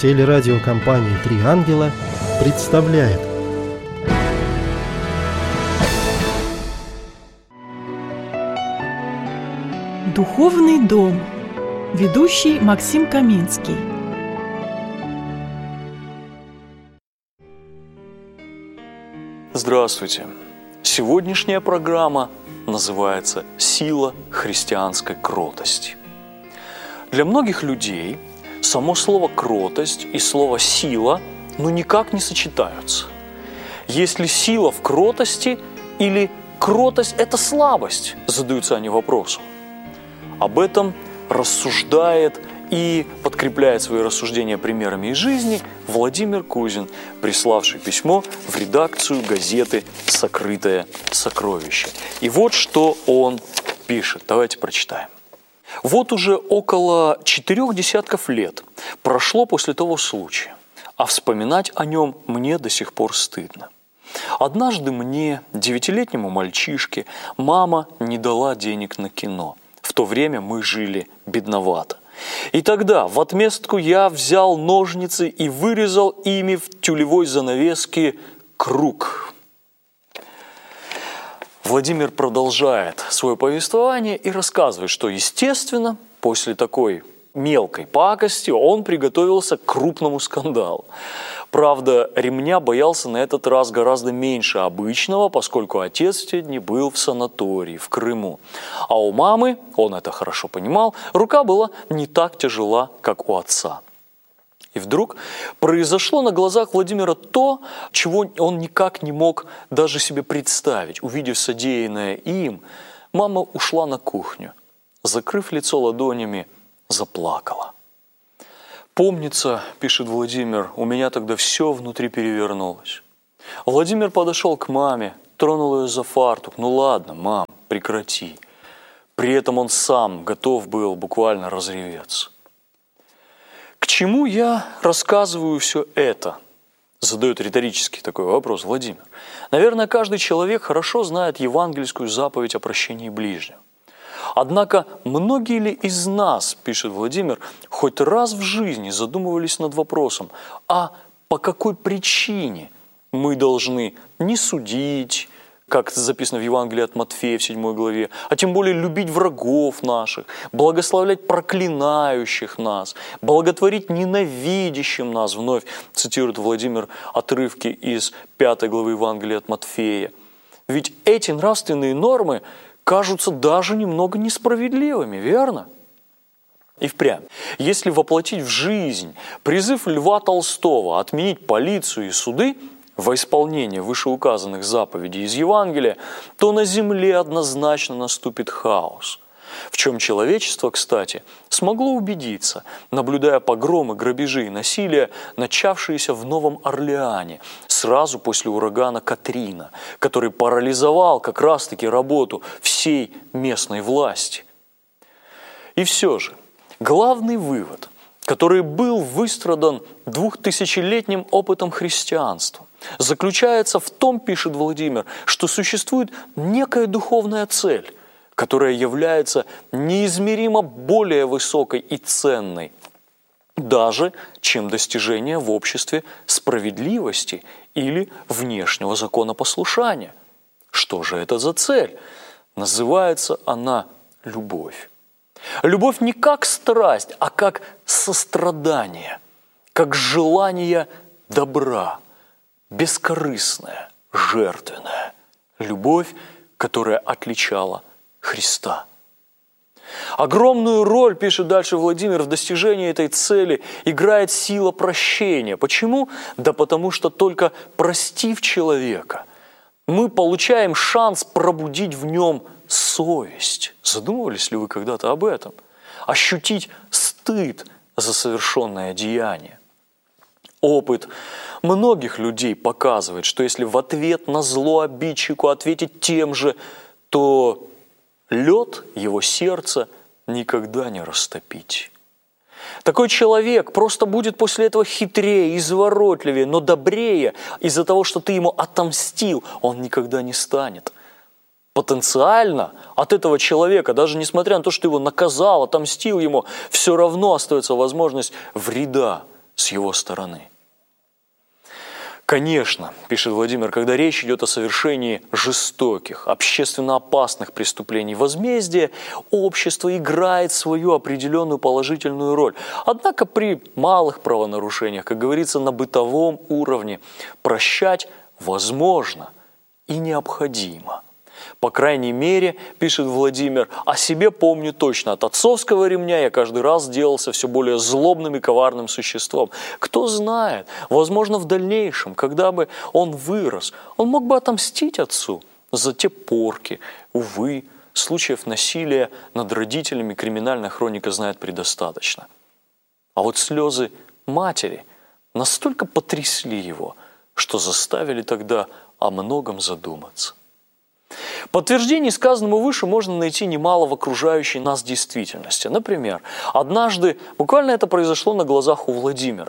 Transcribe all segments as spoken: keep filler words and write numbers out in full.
Телерадиокомпания «Три ангела» представляет. Духовный дом. Ведущий Максим Каменский. Здравствуйте! Сегодняшняя программа называется «Сила христианской кротости». Для многих людей само слово «кротость» и слово «сила» ну никак не сочетаются. Есть ли сила в кротости или кротость – это слабость, задаются они вопросом. Об этом рассуждает и подкрепляет свои рассуждения примерами из жизни Владимир Кузин, приславший письмо в редакцию газеты «Сокрытое сокровище». И вот что он пишет. Давайте прочитаем. Вот уже около четырех десятков лет прошло после того случая, а вспоминать о нем мне до сих пор стыдно. Однажды мне, девятилетнему мальчишке, мама не дала денег на кино. В то время мы жили бедновато. И тогда в отместку я взял ножницы и вырезал ими в тюлевой занавеске круг. Владимир продолжает свое повествование и рассказывает, что, естественно, после такой мелкой пакости он приготовился к крупному скандалу. Правда, ремня боялся на этот раз гораздо меньше обычного, поскольку отец в те дни был в санатории в Крыму. А у мамы, он это хорошо понимал, рука была не так тяжела, как у отца. И вдруг произошло на глазах Владимира то, чего он никак не мог даже себе представить. Увидев содеянное им, мама ушла на кухню, закрыв лицо ладонями, заплакала. «Помнится, — пишет Владимир, — у меня тогда все внутри перевернулось. Владимир подошел к маме, тронул ее за фартук. Ну ладно, мам, прекрати. При этом он сам готов был буквально разреветься. К чему я рассказываю все это?» Задает риторический такой вопрос Владимир. Наверное, каждый человек хорошо знает евангельскую заповедь о прощении ближнего. Однако многие ли из нас, пишет Владимир, хоть раз в жизни задумывались над вопросом, а по какой причине мы должны не судить, как записано в Евангелии от Матфея в седьмой главе, а тем более любить врагов наших, благословлять проклинающих нас, благотворить ненавидящим нас, вновь цитирует Владимир отрывки из пятой главы Евангелия от Матфея. Ведь эти нравственные нормы кажутся даже немного несправедливыми, верно? И впрямь, если воплотить в жизнь призыв Льва Толстого отменить полицию и суды во исполнение вышеуказанных заповедей из Евангелия, то на земле однозначно наступит хаос. В чем человечество, кстати, смогло убедиться, наблюдая погромы, грабежи и насилие, начавшиеся в Новом Орлеане сразу после урагана Катрина, который парализовал как раз-таки работу всей местной власти. И все же, главный вывод, который был выстрадан двухтысячелетним опытом христианства, заключается в том, пишет Владимир, что существует некая духовная цель, которая является неизмеримо более высокой и ценной, даже чем достижение в обществе справедливости или внешнего законопослушания. Что же это за цель? Называется она любовь. Любовь не как страсть, а как сострадание, как желание добра, бескорыстная, жертвенная. Любовь, которая отличала Христа. Огромную роль, пишет дальше Владимир, в достижении этой цели играет сила прощения. Почему? Да потому что только простив человека, мы получаем шанс пробудить в нем совесть. Задумывались ли вы когда-то об этом? Ощутить стыд за совершенное деяние. Опыт многих людей показывает, что если в ответ на зло обидчику ответить тем же, то лед его сердца никогда не растопить. Такой человек просто будет после этого хитрее, изворотливее, но добрее из-за того, что ты ему отомстил, он никогда не станет. Потенциально от этого человека, даже несмотря на то, что ты его наказал, отомстил ему, все равно остается возможность вреда с его стороны. Конечно, пишет Владимир, когда речь идет о совершении жестоких, общественно опасных преступлений возмездия, общество играет свою определенную положительную роль. Однако при малых правонарушениях, как говорится, на бытовом уровне, прощать возможно и необходимо. По крайней мере, пишет Владимир, о себе помню точно. От отцовского ремня я каждый раз делался все более злобным и коварным существом. Кто знает, возможно, в дальнейшем, когда бы он вырос, он мог бы отомстить отцу за те порки. Увы, случаев насилия над родителями криминальная хроника знает предостаточно. А вот слезы матери настолько потрясли его, что заставили тогда о многом задуматься. Подтверждений сказанному выше можно найти немало в окружающей нас действительности. Например, однажды, буквально это произошло на глазах у Владимира.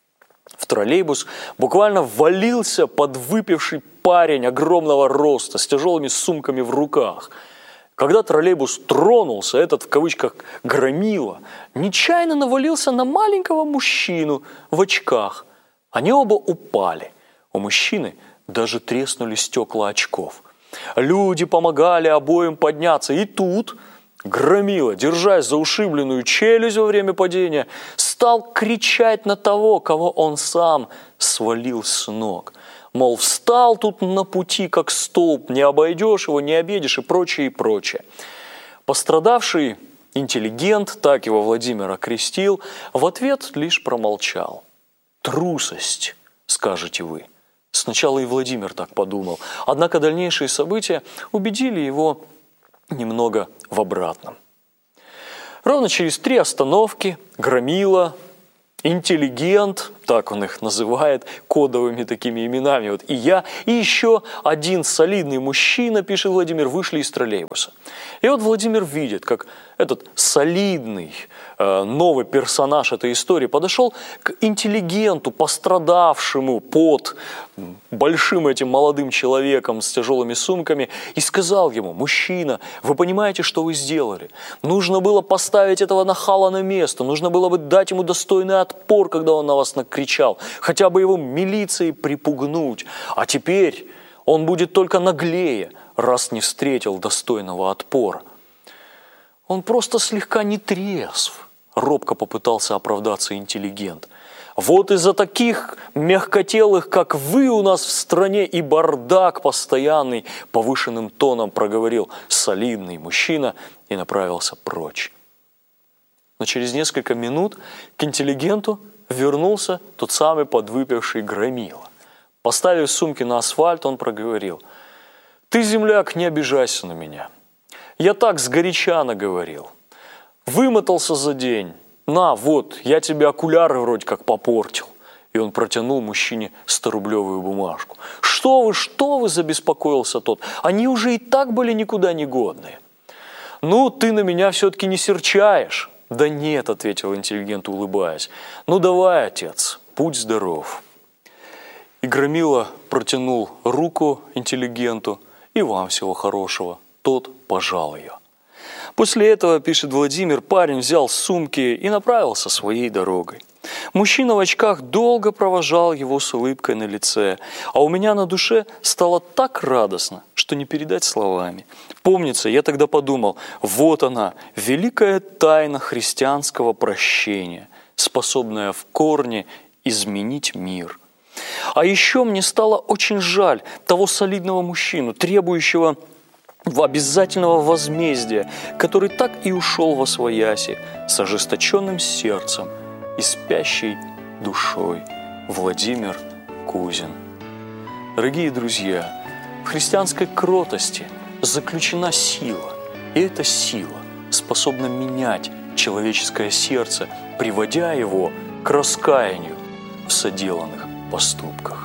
В троллейбус буквально ввалился подвыпивший парень огромного роста с тяжелыми сумками в руках. Когда троллейбус тронулся, этот в кавычках громила нечаянно навалился на маленького мужчину в очках. Они оба упали. У мужчины даже треснули стекла очков. Люди помогали обоим подняться, и тут громила, держась за ушибленную челюсть во время падения, стал кричать на того, кого он сам свалил с ног. Мол, встал тут на пути, как столб, не обойдешь его, не обедешь и прочее, и прочее. Пострадавший интеллигент, так его Владимир окрестил, в ответ лишь промолчал. Трусость, скажете вы. Сначала и Владимир так подумал, однако дальнейшие события убедили его немного в обратном. Ровно через три остановки громила, интеллигент, так он их называет, кодовыми такими именами, вот и я, и еще один солидный мужчина, пишет Владимир, вышли из троллейбуса. И вот Владимир видит, как этот солидный э, новый персонаж этой истории подошел к интеллигенту, пострадавшему под большим этим молодым человеком с тяжелыми сумками, и сказал ему: «Мужчина, вы понимаете, что вы сделали? Нужно было поставить этого нахала на место, нужно было бы дать ему достойный отпор, когда он на вас накричал, хотя бы его милицией припугнуть, а теперь он будет только наглее, раз не встретил достойного отпора». Он просто слегка не трезв, робко попытался оправдаться интеллигент. Вот из-за таких мягкотелых, как вы, у нас в стране и бардак постоянный, повышенным тоном проговорил солидный мужчина и направился прочь. Но через несколько минут к интеллигенту вернулся тот самый подвыпивший громила. Поставив сумки на асфальт, он проговорил: «Ты, земляк, не обижайся на меня. Я так сгоряча наговорил. Вымотался за день. На, вот, я тебе окуляры вроде как попортил». И он протянул мужчине сторублевую бумажку. «Что вы, что вы?» – забеспокоился тот. «Они уже и так были никуда не годные». «Ну, ты на меня все-таки не серчаешь». «Да нет», – ответил интеллигент, улыбаясь. «Ну давай, отец, будь здоров». И громила протянул руку интеллигенту: «И вам всего хорошего». Тот пожал ее. После этого, пишет Владимир, парень взял сумки и направился своей дорогой. Мужчина в очках долго провожал его с улыбкой на лице, а у меня на душе стало так радостно, что не передать словами. Помнится, я тогда подумал: вот она, великая тайна христианского прощения, способная в корне изменить мир. А еще мне стало очень жаль того солидного мужчину, требующего в обязательного возмездия, который так и ушел восвояси с ожесточенным сердцем и спящей душой. Владимир Кузин. Дорогие друзья, в христианской кротости заключена сила, и эта сила способна менять человеческое сердце, приводя его к раскаянию в соделанных поступках.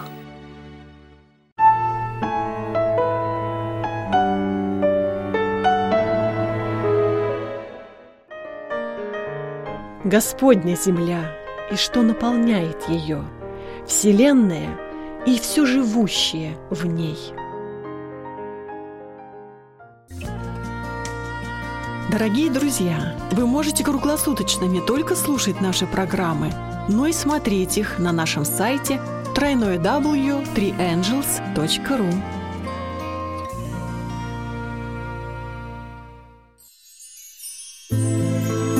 Господня земля, и что наполняет ее, вселенная и все живущее в ней. Дорогие друзья, вы можете круглосуточно не только слушать наши программы, но и смотреть их на нашем сайте дабл ю дабл ю дабл ю точка три энджелс точка ру.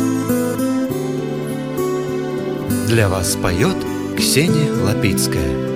Для вас поет Ксения Лапицкая.